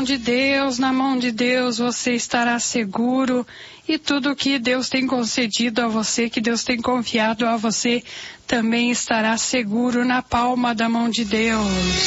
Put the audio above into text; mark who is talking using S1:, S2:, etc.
S1: de Deus, na mão de Deus você estará seguro, e tudo que Deus tem concedido a você, que Deus tem confiado a você, também estará seguro na palma da mão de Deus.